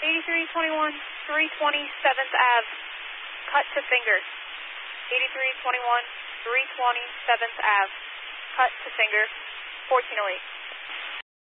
8321, 327th Ave, cut to finger. 8321, 327th Ave, cut to finger, 1408.